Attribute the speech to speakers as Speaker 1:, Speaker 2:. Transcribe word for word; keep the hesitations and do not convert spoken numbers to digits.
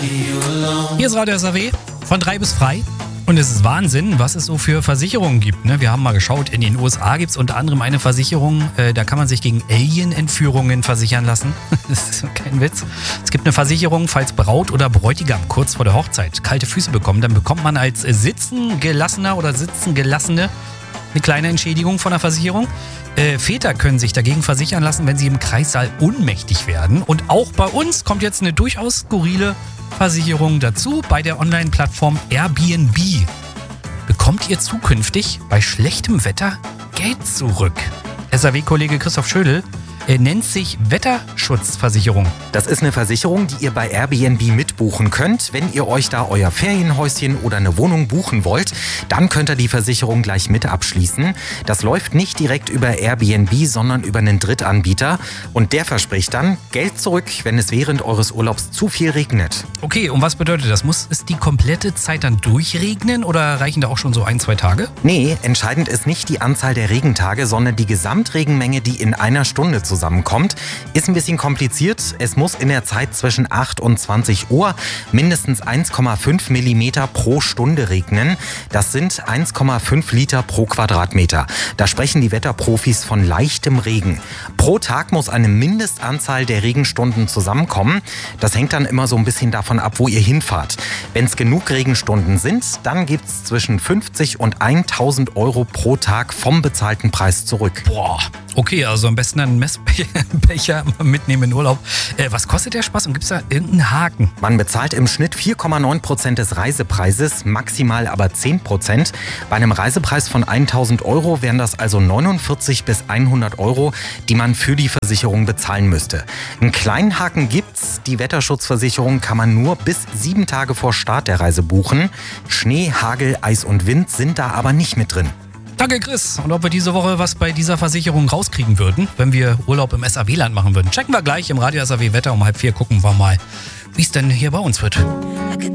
Speaker 1: Hier ist Radio S A W von drei bis frei. Und es ist Wahnsinn, was es so für Versicherungen gibt. Ne? Wir haben mal geschaut, in den U S A gibt es unter anderem eine Versicherung, äh, da kann man sich gegen Alien-Entführungen versichern lassen. Das ist kein Witz. Es gibt eine Versicherung, falls Braut oder Bräutigam kurz vor der Hochzeit kalte Füße bekommen, dann bekommt man als Sitzengelassener oder Sitzengelassene eine kleine Entschädigung von der Versicherung. Äh, Väter können sich dagegen versichern lassen, wenn sie im Kreissaal ohnmächtig werden. Und auch bei uns kommt jetzt eine durchaus skurrile Versicherung dazu. Bei der Online-Plattform Airbnb bekommt ihr zukünftig bei schlechtem Wetter Geld zurück. S A W-Kollege Christoph Schödel Er nennt sich Wetterschutzversicherung.
Speaker 2: Das ist eine Versicherung, die ihr bei Airbnb mitbuchen könnt. Wenn ihr euch da euer Ferienhäuschen oder eine Wohnung buchen wollt, dann könnt ihr die Versicherung gleich mit abschließen. Das läuft nicht direkt über Airbnb, sondern über einen Drittanbieter. Und der verspricht dann Geld zurück, wenn es während eures Urlaubs zu viel regnet.
Speaker 1: Okay, und was bedeutet das? Muss es die komplette Zeit dann durchregnen oder reichen da auch schon so ein, zwei Tage?
Speaker 2: Nee, entscheidend ist nicht die Anzahl der Regentage, sondern die Gesamtregenmenge, die in einer Stunde zusammenkommt. Ist ein bisschen kompliziert. Es muss in der Zeit zwischen acht und zwanzig Uhr mindestens eins Komma fünf Millimeter pro Stunde regnen. Das sind eins Komma fünf Liter pro Quadratmeter. Da sprechen die Wetterprofis von leichtem Regen. Pro Tag muss eine Mindestanzahl der Regenstunden zusammenkommen. Das hängt dann immer so ein bisschen davon ab, wo ihr hinfahrt. Wenn es genug Regenstunden sind, dann gibt es zwischen fünfzig und tausend Euro pro Tag vom bezahlten Preis zurück.
Speaker 1: Boah, okay, also am besten einen Messbecher mitnehmen in Urlaub. Äh, was kostet der Spaß und gibt es da irgendeinen Haken?
Speaker 2: Man bezahlt im Schnitt vier Komma neun Prozent des Reisepreises, maximal aber zehn Prozent. Bei einem Reisepreis von tausend Euro wären das also neunundvierzig bis hundert Euro, die man für die Versicherung bezahlen müsste. Einen kleinen Haken gibt's. Die Wetterschutzversicherung kann man nur bis sieben Tage vor Start der Reise buchen. Schnee, Hagel, Eis und Wind sind da aber nicht mit drin.
Speaker 1: Danke, Chris. Und ob wir diese Woche was bei dieser Versicherung rauskriegen würden, wenn wir Urlaub im S A W-Land machen würden, checken wir gleich im Radio S A W Wetter um halb vier. Gucken wir mal, wie es denn hier bei uns wird.